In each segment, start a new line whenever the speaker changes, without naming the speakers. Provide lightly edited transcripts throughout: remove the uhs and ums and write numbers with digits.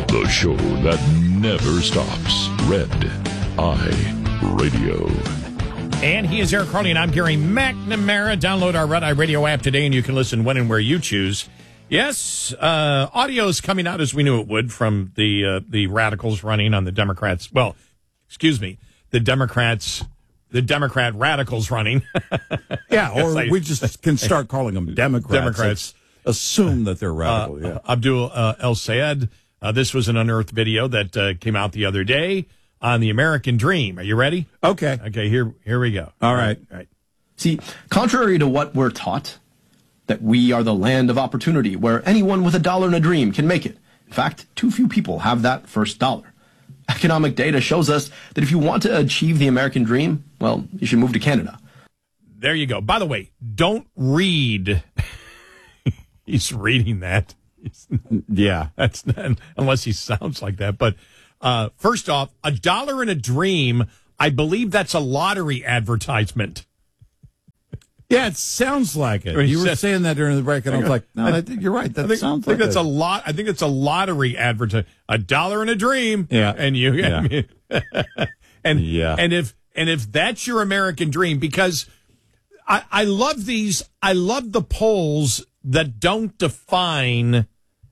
The show that never stops. Red Eye Radio.
And he is Eric Carney, and I'm Gary McNamara. Download our Red Eye Radio app today, and you can listen when and where you choose. Yes, audio is coming out as we knew it would from the radicals running on the Democrats. Well, excuse me, the Democrat radicals running.
Yeah, or we just can start calling them Democrats.
Democrats.
Assume that they're radical, yeah.
Abdul El Sayed, this was an unearthed video that came out the other day on the American Dream. Are you ready?
Okay.
Okay, here we go.
All right.
See, contrary to what we're taught, that we are the land of opportunity where anyone with $1 and a dream can make it. In fact, too few people have that first dollar. Economic data shows us that if you want to achieve the American dream, well, you should move to Canada.
There you go. By the way, don't read. He's reading that.
Yeah.
That's not, unless he sounds like that. But first off, $1 and a dream, I believe that's a lottery advertisement.
Yeah, it sounds like it. You were saying that during the break, and I was like, no, you're right. That sounds like
that's I think it's a lottery advertisement. $1 and a dream.
Yeah.
And you,
Yeah.
and
Yeah.
if that's your American dream, because I love these, I love the polls that don't define,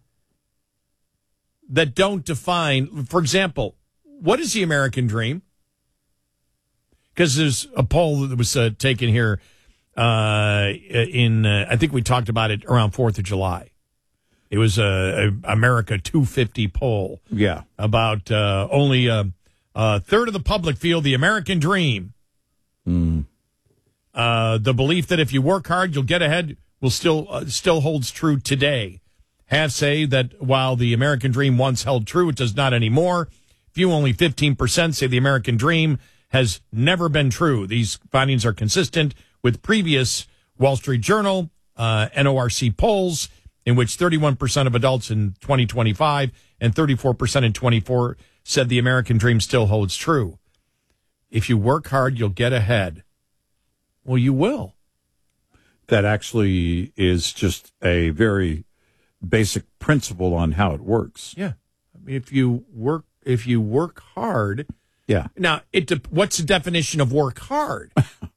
for example, what is the American dream? Because there's a poll that was taken here I think we talked about it around 4th of July. It was a America 250 poll.
Yeah.
About only a third of the public feel the American dream. The belief that if you work hard, you'll get ahead will still holds true today. Half say that while the American dream once held true, it does not anymore. Few, only 15%, say the American dream has never been true. These findings are consistent with previous Wall Street Journal, NORC polls, in which 31% of adults in 2025 and 34% in 24 said the American dream still holds true. If you work hard, you'll get ahead. Well, you will.
That actually is just a very basic principle on how it works.
Yeah. I mean, if you work hard.
Yeah.
Now, what's the definition of work hard?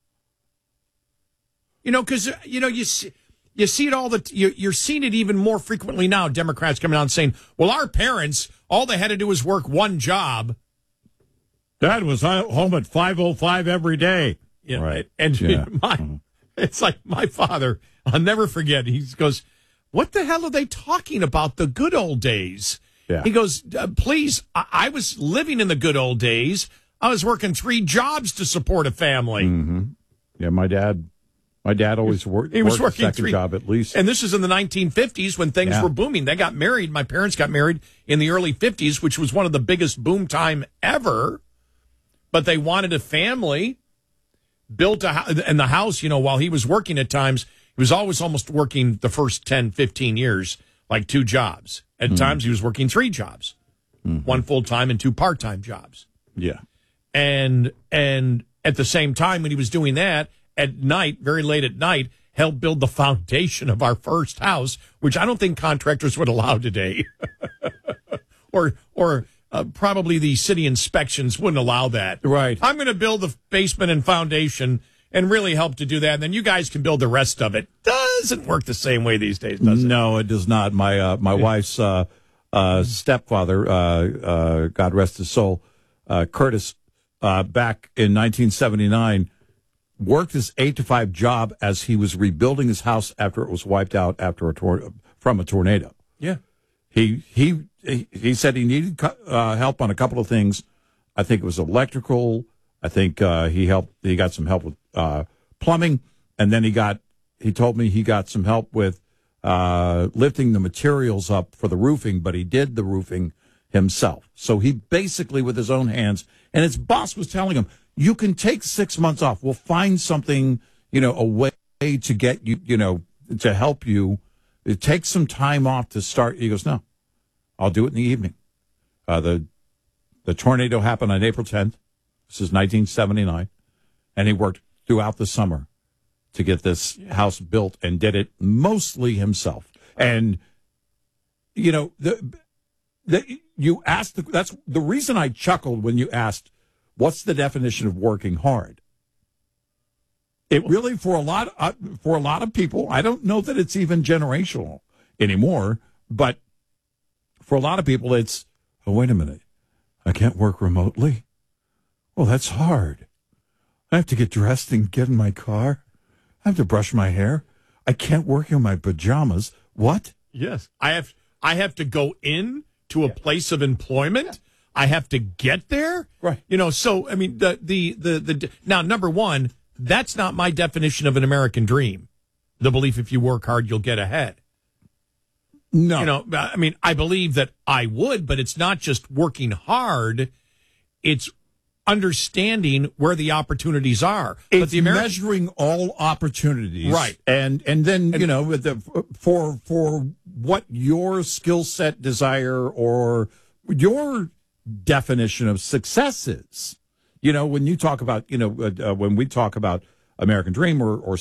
Because, you see it you're seeing it even more frequently now. Democrats coming out and saying, well, our parents, all they had to do was work one job.
Dad was home at 5:05 every day.
Yeah.
Right.
And it's like my father, I'll never forget. He goes, what the hell are they talking about? The good old days.
Yeah.
He goes, please, I was living in the good old days. I was working 3 jobs to support a family.
Mm-hmm. Yeah, my dad always worked.
He was working
a second job at least.
And this is in the 1950s when things were booming. They got married. My parents got married in the early 50s, which was one of the biggest boom time ever. But they wanted a family, built a house. And the house, while he was working at times, he was always almost working the first 10, 15 years, like 2 jobs. At times he was working 3 jobs, 1 full-time and 2 part-time jobs.
Yeah.
And at the same time when he was doing that, at night, very late at night, helped build the foundation of our first house, which I don't think contractors would allow today. or probably the city inspections wouldn't allow that.
Right.
I'm going to build the basement and foundation and really help to do that, and then you guys can build the rest of it. Doesn't work the same way these days, does it?
No, it does not. My wife's stepfather, God rest his soul, Curtis, back in 1979, worked his 8-to-5 job as he was rebuilding his house after it was wiped out from a tornado.
Yeah.
He said he needed help on a couple of things. I think it was electrical. I think he got some help with plumbing, and then he told me he got some help with lifting the materials up for the roofing, but he did the roofing himself. So he basically, with his own hands, and his boss was telling him, you can take 6 months off. We'll find something, a way to get you, to help you. It takes some time off to start. He goes, no, I'll do it in the evening. The tornado happened on April 10th. This is 1979. And he worked throughout the summer to get this house built and did it mostly himself. And, you you asked, that's the reason I chuckled when you asked, what's the definition of working hard? It really, for a lot of people, I don't know that it's even generational anymore, but for a lot of people, it's, oh, wait a minute, I can't work remotely? Well, that's hard. I have to get dressed and get in my car. I have to brush my hair. I can't work in my pajamas. What?
Yes. I have to go in to a place of employment. I have to get there.
Right.
So I mean now, number one, that's not my definition of an American dream. The belief if you work hard, you'll get ahead.
No.
I mean, I believe that I would, but it's not just working hard. It's understanding where the opportunities are.
It's
but the
measuring all opportunities.
Right.
And then, for what your skill set, desire, or your definition of success is. When you talk about, when we talk about American Dream or